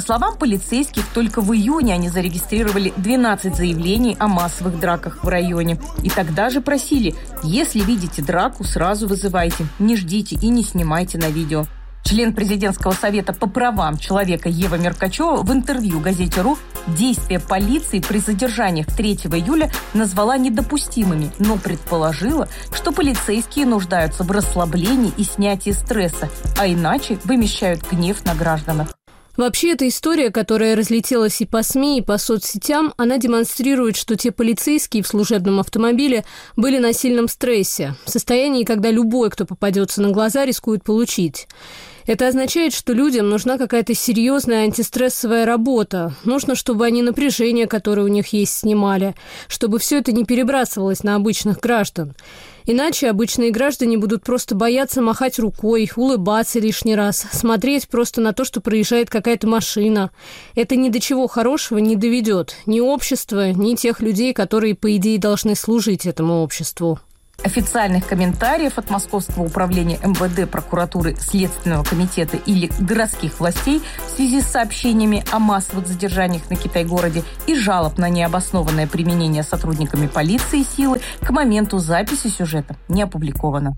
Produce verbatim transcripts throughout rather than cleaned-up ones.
словам полицейских, только в июне они зарегистрировали двенадцать заявлений о массовых драках в районе. И тогда же просили: если видите драку, сразу вызывайте, не ждите и не снимайте на видео. Член президентского совета по правам человека Ева Меркачева в интервью газете «Ру» действия полиции при задержаниях третьего июля назвала недопустимыми, но предположила, что полицейские нуждаются в расслаблении и снятии стресса, а иначе вымещают гнев на гражданах. Вообще, эта история, которая разлетелась и по СМИ, и по соцсетям, она демонстрирует, что те полицейские в служебном автомобиле были на сильном стрессе, в состоянии, когда любой, кто попадется на глаза, рискует получить. Это означает, что людям нужна какая-то серьезная антистрессовая работа. Нужно, чтобы они напряжение, которое у них есть, снимали, чтобы все это не перебрасывалось на обычных граждан. Иначе обычные граждане будут просто бояться махать рукой, улыбаться лишний раз, смотреть просто на то, что проезжает какая-то машина. Это ни до чего хорошего не доведет ни общества, ни тех людей, которые, по идее, должны служить этому обществу. Официальных комментариев от Московского управления эм вэ дэ, прокуратуры, Следственного комитета или городских властей в связи с сообщениями о массовых задержаниях на Китай-городе и жалоб на необоснованное применение сотрудниками полиции силы к моменту записи сюжета не опубликовано.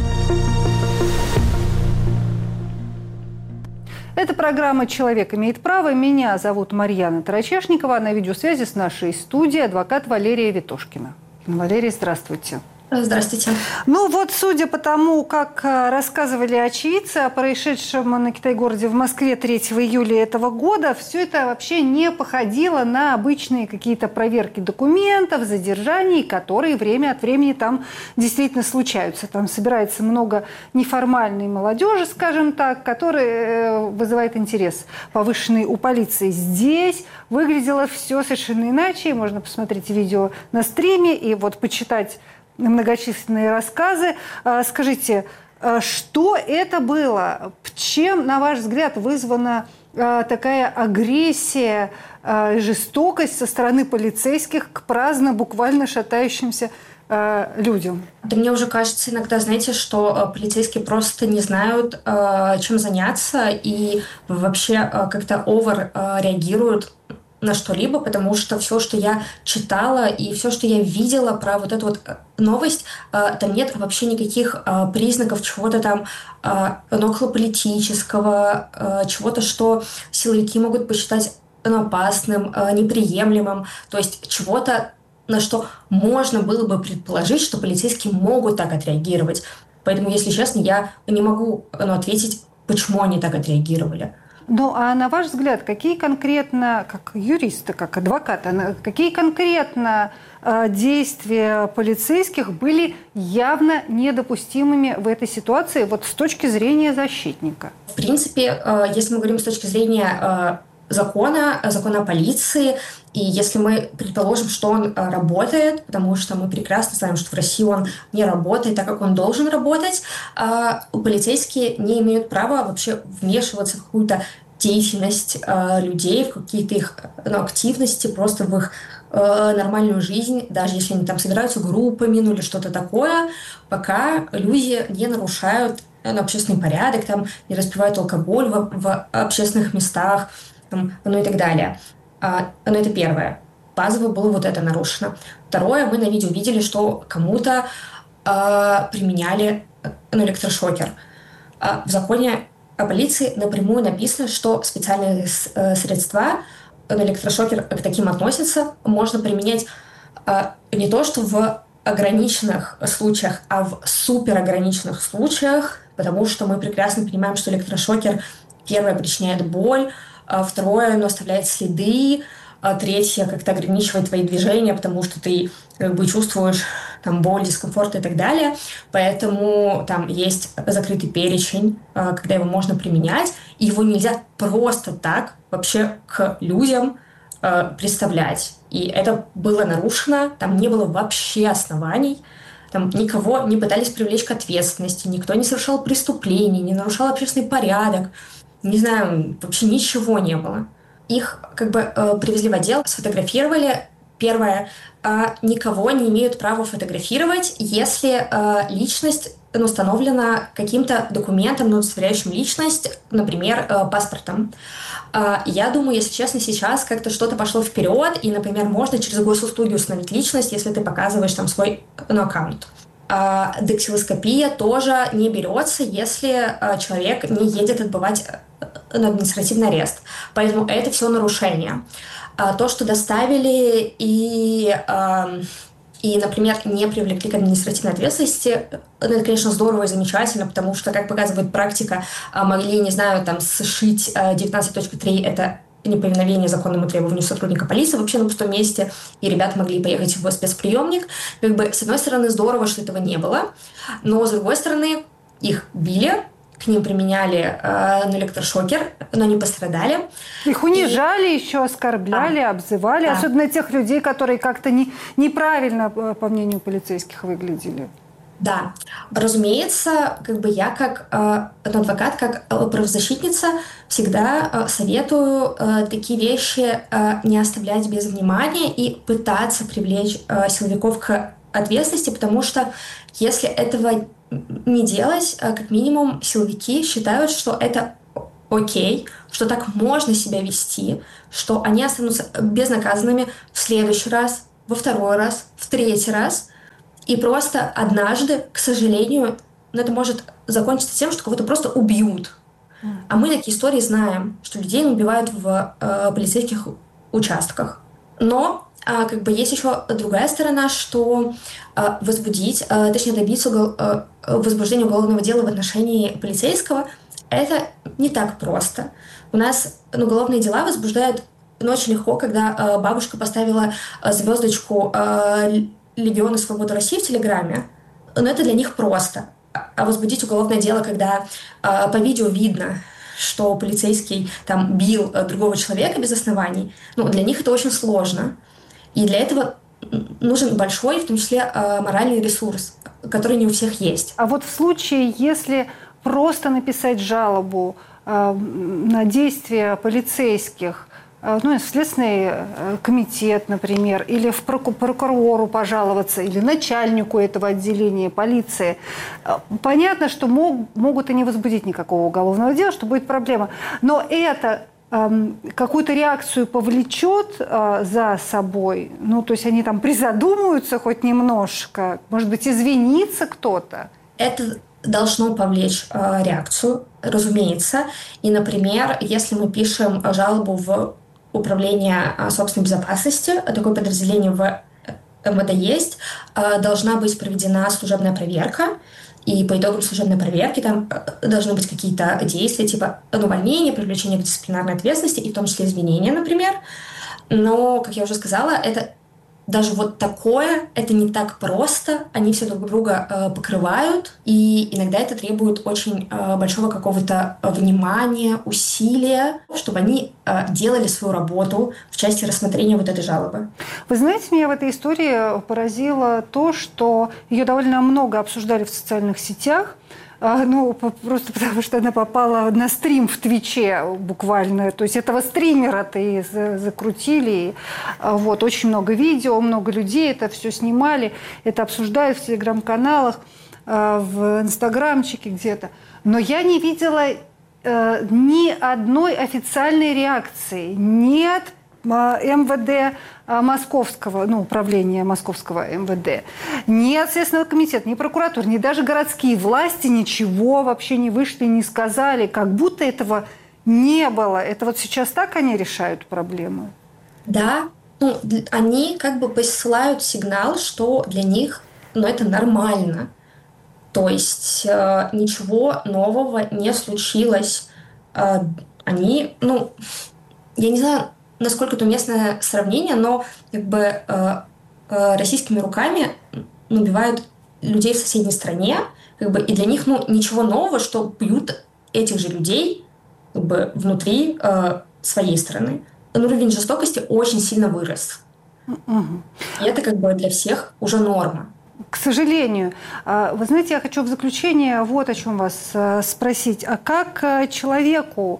Это программа «Человек имеет право». Меня зовут Марьяна Тарачешникова. На видеосвязи с нашей студией адвокат Валерия Ветошкина. Валерия, здравствуйте. Здравствуйте. Ну вот, судя по тому, как рассказывали очевидцы о происшедшем на Китай-городе в Москве третьего июля этого года, все это вообще не походило на обычные какие-то проверки документов, задержаний, которые время от времени там действительно случаются. Там собирается много неформальной молодежи, скажем так, которая вызывает интерес повышенный у полиции. Здесь выглядело все совершенно иначе. Можно посмотреть видео на стриме и вот почитать многочисленные рассказы. Скажите, что это было? Чем, на ваш взгляд, вызвана такая агрессия, жестокость со стороны полицейских к праздно, буквально шатающимся людям? Да мне уже кажется иногда, знаете, что полицейские просто не знают, чем заняться, и вообще как-то овер реагируют на что-либо, потому что все, что я читала и все, что я видела про вот эту вот новость, там нет вообще никаких признаков чего-то там околополитического, чего-то, что силовики могут посчитать опасным, неприемлемым, то есть чего-то, на что можно было бы предположить, что полицейские могут так отреагировать. Поэтому, если честно, я не могу ну, ответить, почему они так отреагировали. Ну, а на ваш взгляд, какие конкретно, как юриста, как адвоката, какие конкретно э, действия полицейских были явно недопустимыми в этой ситуации, вот с точки зрения защитника? В принципе, э, если мы говорим с точки зрения э, закона, закона о полиции, и если мы предположим, что он э, работает, потому что мы прекрасно знаем, что в России он не работает так, как он должен работать, э, полицейские не имеют права вообще вмешиваться в какую-то деятельность э, людей, в какие-то их ну, активности, просто в их э, нормальную жизнь, даже если они там собираются группами, ну или что-то такое, пока люди не нарушают ну, общественный порядок, там, не распивают алкоголь в, в общественных местах, там, ну и так далее. А, ну это первое. Базово было вот это нарушено. Второе, мы на видео видели, что кому-то э, применяли ну, электрошокер. А в законе о полиции напрямую написано, что специальные э, средства, ну, электрошокер к таким относятся, можно применять э, не то, что в ограниченных случаях, а в суперограниченных случаях, потому что мы прекрасно понимаем, что электрошокер, первое, причиняет боль, а второе, ну, оставляет следы, а третье, как-то ограничивает твои движения, потому что ты как бы чувствуешь там боль, дискомфорт и так далее. Поэтому там есть закрытый перечень, когда его можно применять, и его нельзя просто так вообще к людям представлять. И это было нарушено, там не было вообще оснований, там никого не пытались привлечь к ответственности, никто не совершал преступлений, не нарушал общественный порядок. Не знаю, вообще ничего не было. Их как бы э, привезли в отдел, сфотографировали. Первое, э, никого не имеют права фотографировать, если э, личность ну, установлено каким-то документом, удостоверяющим личность, например, паспортом. Я думаю, если честно, сейчас как-то что-то пошло вперед, и, например, можно через госуслуги установить личность, если ты показываешь там свой ну, аккаунт. Дактилоскопия тоже не берется, если человек не едет отбывать на административный арест. Поэтому это все нарушение. То, что доставили и, и, например, не привлекли к административной ответственности, это, конечно, здорово и замечательно, потому что, как показывает практика, могли, не знаю, там, сшить девятнадцать точка три, это неповиновение законному требованию сотрудника полиции вообще на пустом месте, и ребята могли поехать в спецприемник. Как бы, с одной стороны, здорово, что этого не было, но, с другой стороны, их били, к ним применяли э, ну, электрошокер, но не пострадали. Их унижали, и... еще оскорбляли, да. обзывали, да. особенно тех людей, которые как-то не, неправильно, по мнению полицейских, выглядели. Да, разумеется, как бы я как э, адвокат, как э, правозащитница всегда э, советую э, такие вещи э, не оставлять без внимания и пытаться привлечь э, силовиков к ответственности, потому что если этого не делать, э, как минимум силовики считают, что это окей, что так можно себя вести, что они останутся безнаказанными в следующий раз, во второй раз, в третий раз. И просто однажды, к сожалению, ну, это может закончиться тем, что кого-то просто убьют. Mm. А мы такие истории знаем, что людей убивают в э, полицейских участках. Но э, как бы есть еще другая сторона, что э, возбудить, э, точнее добиться угол, э, возбуждения уголовного дела в отношении полицейского, это не так просто. У нас ну, уголовные дела возбуждают ну, очень легко, когда э, бабушка поставила э, звездочку э, «Легионы Свободы России» в Телеграме, но это для них просто. А возбудить уголовное дело, когда э, по видео видно, что полицейский там бил э, другого человека без оснований, ну, для них это очень сложно. И для этого нужен большой, в том числе, э, моральный ресурс, который не у всех есть. А вот в случае, если просто написать жалобу э, на действия полицейских, ну, Следственный комитет, например, или в прокурору пожаловаться, или начальнику этого отделения полиции. Понятно, что мог, могут и не возбудить никакого уголовного дела, что будет проблема. Но это э, какую-то реакцию повлечет э, за собой. Ну, то есть они там призадумаются хоть немножко, может быть, извинится кто-то. Это должно повлечь э, реакцию, разумеется. И, например, если мы пишем жалобу в Управление собственной безопасности, такое подразделение в эм вэ дэ есть, должна быть проведена служебная проверка, и по итогам служебной проверки там должны быть какие-то действия, типа увольнения, привлечения к дисциплинарной ответственности, и в том числе извинения, например. Но, как я уже сказала, это даже вот такое, это не так просто, они все друг друга э, покрывают, и иногда это требует очень э, большого какого-то внимания, усилия, чтобы они э, делали свою работу в части рассмотрения вот этой жалобы. Вы знаете, меня в этой истории поразило то, что ее довольно много обсуждали в социальных сетях, ну, просто потому что она попала на стрим в Твиче буквально. То есть этого стримера-то и закрутили. Вот, очень много видео, много людей это все снимали. Это обсуждают в телеграм-каналах, в инстаграмчике где-то. Но я не видела ни одной официальной реакции. Нет эм вэ дэ Московского, ну, управления Московского эм вэ дэ, ни от Следственного комитета, ни прокуратуры, ни даже городские власти ничего вообще не вышли, не сказали, как будто этого не было. Это вот сейчас так они решают проблемы? Да, ну, они как бы посылают сигнал, что для них, ну, это нормально. То есть э, ничего нового не случилось. Э, они, ну, я не знаю, насколько это уместное сравнение, но как бы э, э, российскими руками убивают людей в соседней стране, как бы, и для них ну, ничего нового, что бьют этих же людей как бы, внутри э, своей страны. Но уровень жестокости очень сильно вырос. Угу. И это как бы для всех уже норма. К сожалению. Вы знаете, я хочу в заключение вот о чем вас спросить. А как человеку,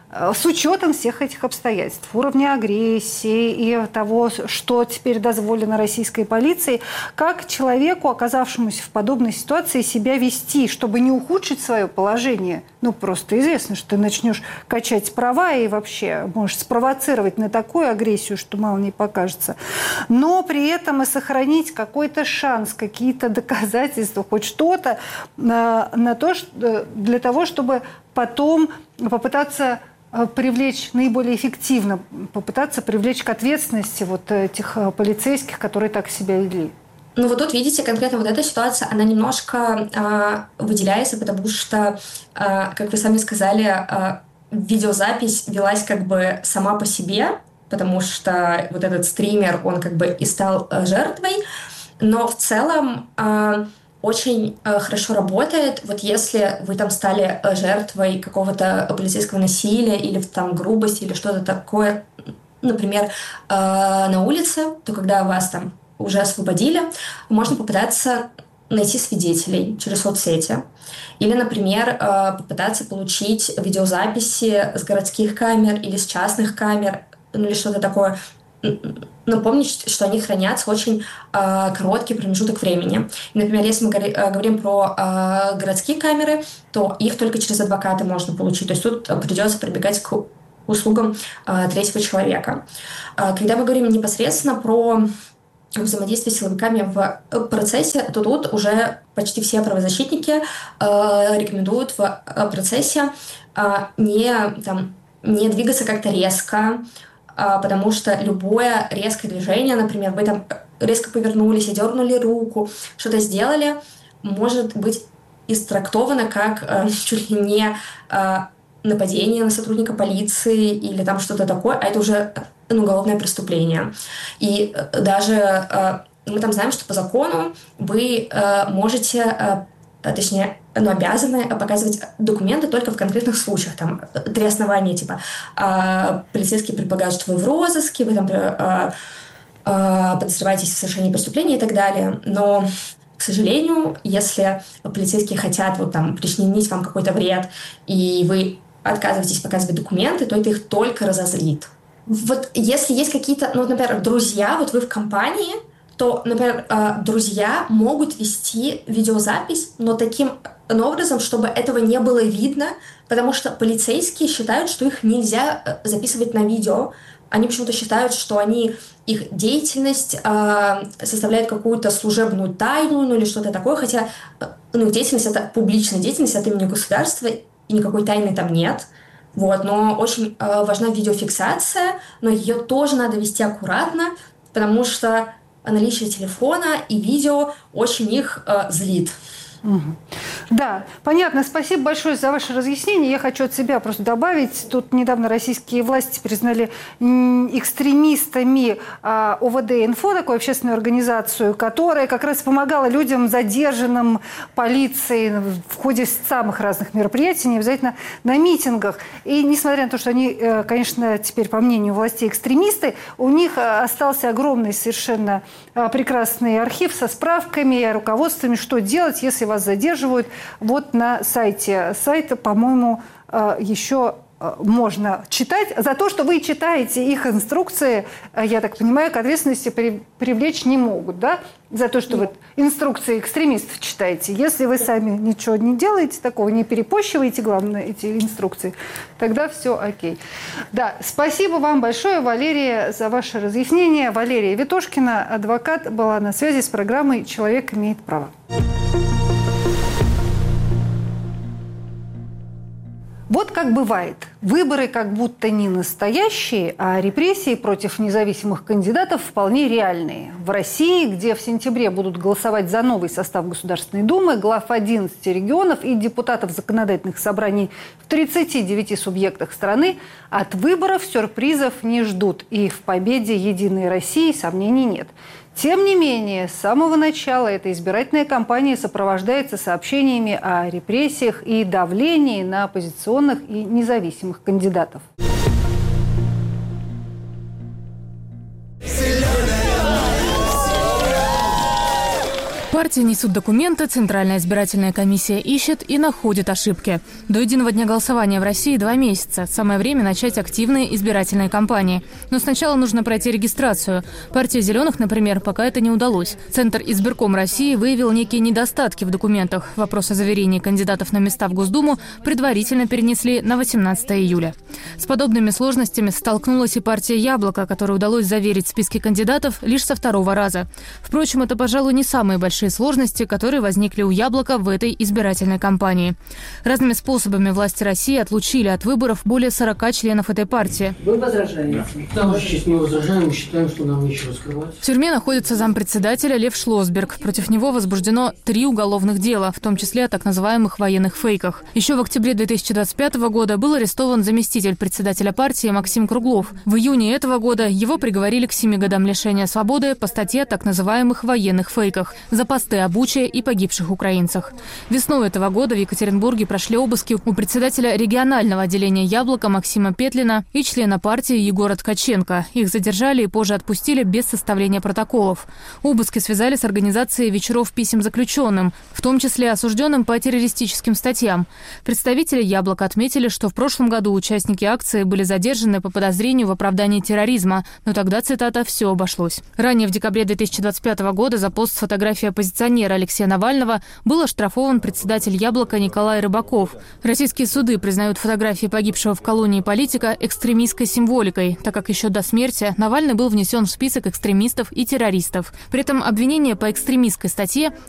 с учетом всех этих обстоятельств, уровня агрессии и того, что теперь дозволено российской полиции, как человеку, оказавшемуся в подобной ситуации, себя вести, чтобы не ухудшить свое положение? Ну, просто известно, что ты начнешь качать права и вообще можешь спровоцировать на такую агрессию, что мало не покажется. Но при этом и сохранить какой-то шанс, какие-то доказательства, хоть что-то на, на то, что, для того, чтобы потом попытаться привлечь наиболее эффективно, попытаться привлечь к ответственности вот этих полицейских, которые так себя вели. Ну вот тут, видите, конкретно вот эта ситуация, она немножко э, выделяется, потому что, э, как вы сами сказали, э, видеозапись велась как бы сама по себе, потому что вот этот стример, он как бы и стал э, жертвой, но в целом э, очень э, хорошо работает, вот если вы там стали э, жертвой какого-то полицейского насилия или там грубости или что-то такое, например, э, на улице, то когда вас там уже освободили, можно попытаться найти свидетелей через соцсети. Или, например, попытаться получить видеозаписи с городских камер или с частных камер, ну или что-то такое. Но помните, что они хранятся очень короткий промежуток времени. Например, если мы говорим про городские камеры, то их только через адвоката можно получить. То есть тут придется прибегать к услугам третьего человека. Когда мы говорим непосредственно про взаимодействие с силовиками в процессе, то тут уже почти все правозащитники э, рекомендуют в процессе э, не, там, не двигаться как-то резко, э, потому что любое резкое движение, например, вы там резко повернулись, дернули руку, что-то сделали, может быть истрактовано как э, чуть ли не э, нападение на сотрудника полиции или там что-то такое, а это уже уголовное преступление. И даже э, мы там знаем, что по закону вы э, можете, э, точнее, ну, обязаны показывать документы только в конкретных случаях. Там три основания, типа э, полицейские предполагают, что вы в розыске, вы там э, э, подозреваетесь в совершении преступления и так далее. Но к сожалению, если полицейские хотят вот, там, причинить вам какой-то вред, и вы отказываетесь показывать документы, то это их только разозлит. Вот если есть какие-то, ну, например, друзья, вот вы в компании, то, например, друзья могут вести видеозапись, но таким образом, чтобы этого не было видно, потому что полицейские считают, что их нельзя записывать на видео. Они почему-то считают, что они, их деятельность э, составляет какую-то служебную тайну, ну или что-то такое, хотя ну, их деятельность — это публичная деятельность от имени государства, и никакой тайны там нет. Вот, но очень э, важна видеофиксация, но ее тоже надо вести аккуратно, потому что наличие телефона и видео очень их э, злит. Угу. Да, понятно. Спасибо большое за ваше разъяснение. Я хочу от себя просто добавить. Тут недавно российские власти признали экстремистами О В Д Инфо, такую общественную организацию, которая как раз помогала людям, задержанным полицией в ходе самых разных мероприятий, не обязательно на митингах. И несмотря на то, что они, конечно, теперь, по мнению властей, экстремисты, у них остался огромный совершенно прекрасный архив со справками, руководствами, что делать, если вас задерживают. Вот на сайте сайта, по-моему, еще можно читать. За то, что вы читаете их инструкции, я так понимаю, к ответственности привлечь не могут, да? За то, что вы инструкции экстремистов читаете. Если вы сами ничего не делаете такого, не перепощиваете, главное, эти инструкции, тогда все окей. Да, спасибо вам большое, Валерия, за ваше разъяснение. Валерия Ветошкина, адвокат, была на связи с программой «Человек имеет право». Вот как бывает. Выборы как будто не настоящие, а репрессии против независимых кандидатов вполне реальные. В России, где в сентябре будут голосовать за новый состав Государственной Думы, глав одиннадцати регионов и депутатов законодательных собраний в тридцати девяти субъектах страны, от выборов сюрпризов не ждут. И в победе «Единой России» сомнений нет. Тем не менее, с самого начала эта избирательная кампания сопровождается сообщениями о репрессиях и давлении на оппозиционных и независимых кандидатов. Партии несут документы, Центральная избирательная комиссия ищет и находит ошибки. До единого дня голосования в России два месяца. Самое время начать активные избирательные кампании. Но сначала нужно пройти регистрацию. Партии «Зеленых», например, пока это не удалось. Центр избирком России выявил некие недостатки в документах. Вопрос о заверении кандидатов на места в Госдуму предварительно перенесли на восемнадцатое июля. С подобными сложностями столкнулась и партия «Яблоко», которой удалось заверить списки кандидатов лишь со второго раза. Впрочем, это, пожалуй, не самые большие сложности, которые возникли у «Яблока» в этой избирательной кампании. Разными способами власти России отлучили от выборов более сорока членов этой партии. Вы возражаете? Да, Ваша честь, мы возражаем, мы считаем, что нам нечего скрывать. В тюрьме находится зампредседателя Лев Шлосберг. Против него возбуждено три уголовных дела, в том числе о так называемых военных фейках. Еще в октябре две тысячи двадцать пятого года был арестован заместитель председателя партии Максим Круглов. В июне этого года его приговорили к семи годам лишения свободы по статье о так называемых военных фейках за посты о Буче и погибших украинцах. Весной этого года в Екатеринбурге прошли обыски у председателя регионального отделения «Яблоко» Максима Петлина и члена партии Егора Ткаченко. Их задержали и позже отпустили без составления протоколов. Обыски связали с организацией вечеров писем заключенным, в том числе осужденным по террористическим статьям. Представители «Яблока» отметили, что в прошлом году участники акции были задержаны по подозрению в оправдании терроризма, но тогда, цитата, «все обошлось». Ранее в декабре две тысячи двадцать пятого года за пост с фотографией оппозиционера Алексея Навального был оштрафован председатель «Яблока» Николай Рыбаков. Российские суды признают фотографии погибшего в колонии политика экстремистской символикой, так как еще до смерти Навальный был внесен в список экстремистов и террористов. При этом обвинение по экстремистской статье